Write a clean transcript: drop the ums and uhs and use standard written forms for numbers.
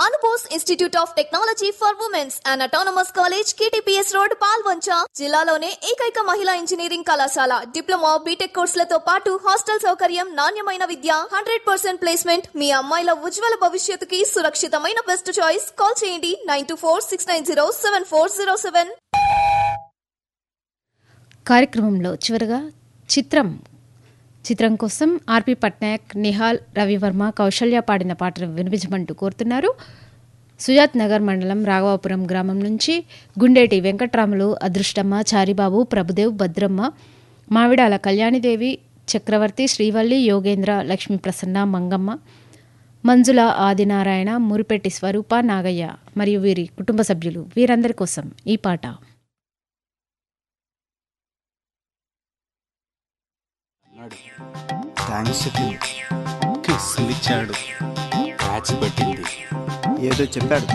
Anubose institute of technology for women's and autonomous college KTPS road Palvancha జిల్లాలోనే ఏకైక మహిళా engineering కళాశాల డిప్లొమా బీటెక్ కోర్సులతో పాటు హాస్టల్ సౌకర్యం నాణ్యమైన విద్య 100% ప్లేస్మెంట్ మీ అమ్మాయిల ఉజ్వల భవిష్యత్తుకి సురక్షితమైన బెస్ట్ చాయిస్ కాల్ చేయండి 9246907407 కార్యక్రమంలో చివరగా చిత్రం కోసం ఆర్పి పట్నాయక్, నిహాల్, రవివర్మ, కౌశల్య పాడిన పాటను వినిపించమంటూ కోరుతున్నారు. సుజాత్ నగర్ మండలం రాఘవాపురం గ్రామం నుంచి గుండేటి వెంకట్రాములు, అదృష్టమ్మ, చారిబాబు, ప్రభుదేవ్, భద్రమ్మ, మావిడాల కళ్యాణిదేవి, చక్రవర్తి, శ్రీవల్లి, యోగేంద్ర, లక్ష్మీ ప్రసన్న, మంగమ్మ, మంజుల, ఆదినారాయణ, మురిపెట్టి స్వరూప, నాగయ్య మరియు వీరి కుటుంబ సభ్యులు వీరందరి కోసం ఈ పాట. థ్యాంక్స్ చెప్పింది, కిస్సులిచ్చాడు, ప్యాచ్ పట్టింది, ఏదో చెప్పాడు.